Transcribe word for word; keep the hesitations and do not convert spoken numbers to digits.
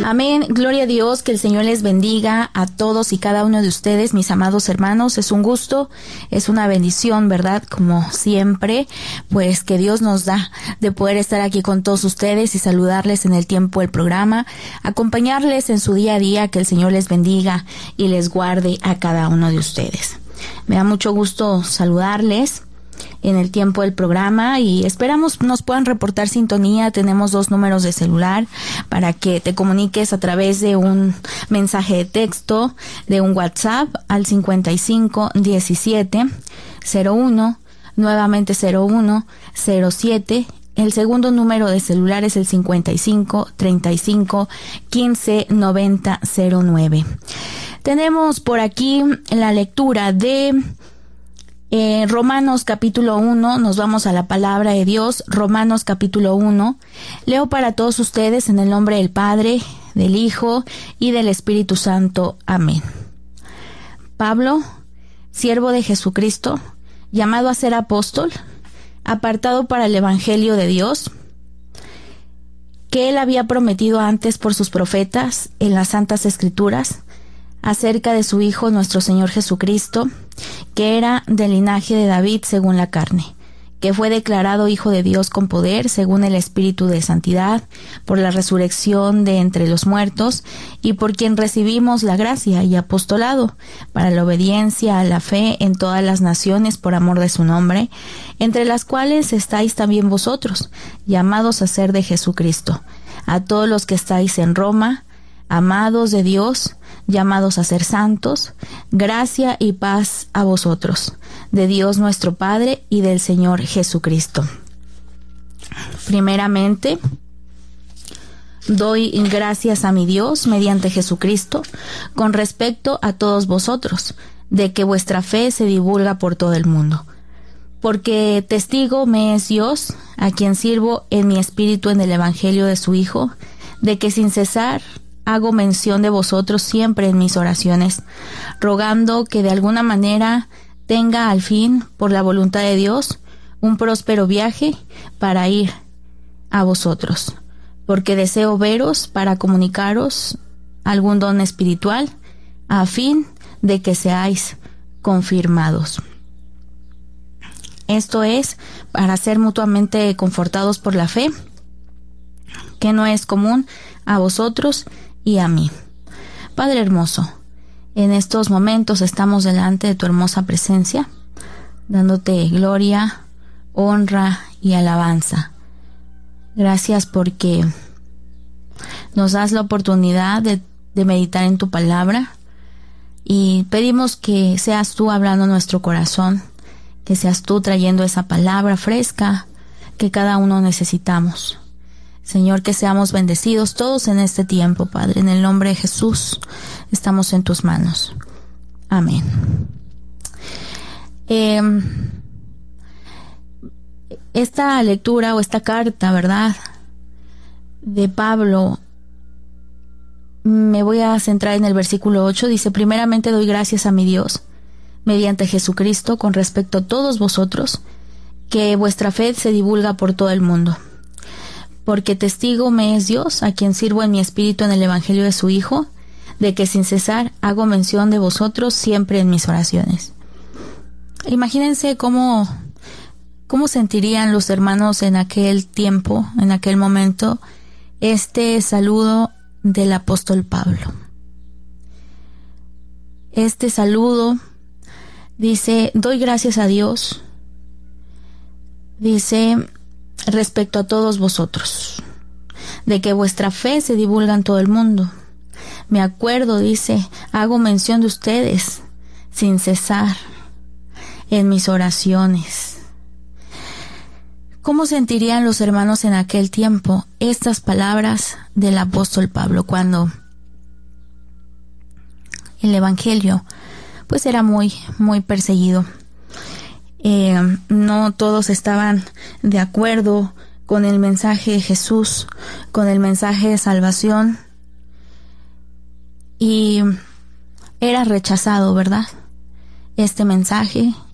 Amén. Gloria a Dios, que el Señor les bendiga a todos y cada uno de ustedes, mis amados hermanos. Es un gusto, es una bendición, ¿verdad? Como siempre, pues que Dios nos da de poder estar aquí con todos ustedes y saludarles en el tiempo del programa, acompañarles en su día a día, que el Señor les bendiga y les guarde a cada uno de ustedes. Me da mucho gusto saludarles en el tiempo del programa y esperamos nos puedan reportar sintonía. Tenemos dos números de celular para que te comuniques a través de un mensaje de texto, de un WhatsApp al cincuenta y cinco diecisiete cero uno, nuevamente cero uno cero siete. El segundo número de celular es el cincuenta y cinco treinta y cinco quince noventa cero nueve. Tenemos por aquí la lectura de Eh, Romanos capítulo uno, nos vamos a la palabra de Dios. Romanos capítulo uno. Leo para todos ustedes en el nombre del Padre, del Hijo y del Espíritu Santo. Amén. Pablo, siervo de Jesucristo, llamado a ser apóstol, apartado para el Evangelio de Dios, que él había prometido antes por sus profetas en las Santas Escrituras, acerca de su Hijo nuestro Señor Jesucristo, que era del linaje de David según la carne, que fue declarado Hijo de Dios con poder según el Espíritu de Santidad, por la resurrección de entre los muertos, y por quien recibimos la gracia y apostolado, para la obediencia a la fe en todas las naciones por amor de su nombre, entre las cuales estáis también vosotros, llamados a ser de Jesucristo, a todos los que estáis en Roma, amados de Dios, llamados a ser santos, gracia y paz a vosotros, de Dios nuestro Padre y del Señor Jesucristo. Primeramente, doy gracias a mi Dios mediante Jesucristo con respecto a todos vosotros, de que vuestra fe se divulga por todo el mundo. Porque testigo me es Dios, a quien sirvo en mi espíritu en el Evangelio de su Hijo, de que sin cesar hago mención de vosotros siempre en mis oraciones, rogando que de alguna manera tenga al fin, por la voluntad de Dios, un próspero viaje para ir a vosotros, porque deseo veros para comunicaros algún don espiritual, a fin de que seáis confirmados. Esto es para ser mutuamente confortados por la fe, que no es común a vosotros y a mí. Padre hermoso, en estos momentos estamos delante de tu hermosa presencia, dándote gloria, honra y alabanza. Gracias porque nos das la oportunidad de, de meditar en tu palabra y pedimos que seas tú hablando en nuestro corazón, que seas tú trayendo esa palabra fresca que cada uno necesitamos. Señor, que seamos bendecidos todos en este tiempo, Padre. En el nombre de Jesús, estamos en tus manos. Amén. Eh, esta lectura o esta carta, ¿verdad?, de Pablo, me voy a centrar en el versículo ocho. Dice: primeramente doy gracias a mi Dios, mediante Jesucristo, con respecto a todos vosotros, que vuestra fe se divulga por todo el mundo. Porque testigo me es Dios, a quien sirvo en mi espíritu en el Evangelio de su Hijo, de que sin cesar hago mención de vosotros siempre en mis oraciones. Imagínense cómo, cómo sentirían los hermanos en aquel tiempo, en aquel momento, este saludo del apóstol Pablo. Este saludo dice: doy gracias a Dios. Dice: respecto a todos vosotros, de que vuestra fe se divulga en todo el mundo. Me acuerdo, dice, hago mención de ustedes sin cesar en mis oraciones. ¿Cómo sentirían los hermanos en aquel tiempo estas palabras del apóstol Pablo, cuando el evangelio pues era muy, muy perseguido? Eh, no todos estaban de acuerdo con el mensaje de Jesús, con el mensaje de salvación, y era rechazado, ¿verdad?, este mensaje,